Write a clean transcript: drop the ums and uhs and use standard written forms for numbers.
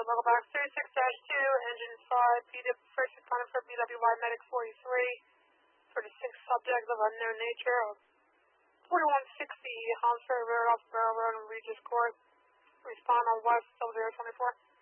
Circle Box 36-2, Engine 5, first responder for BWI Medic 43 for the sixth subject of unknown nature of 4160 Holmesford Road off Barrow Road in Regis Court. Respond on West 0024.